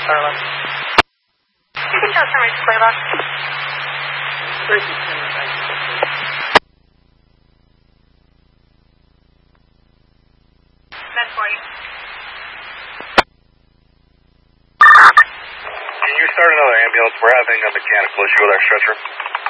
Carla. You can tell somebody to play lock. Tracy's coming back. That's for you. Can you start another ambulance? We're having a mechanical issue with our stretcher.